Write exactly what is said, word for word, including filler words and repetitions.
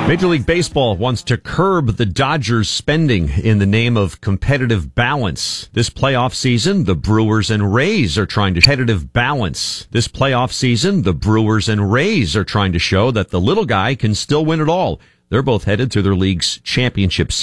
Major League Baseball wants to curb the Dodgers' spending in the name of competitive balance. This playoff season, the Brewers and Rays are trying to competitive balance. This playoff season, the Brewers and Rays are trying to show that the little guy can still win it all. They're both headed to their league's championship season.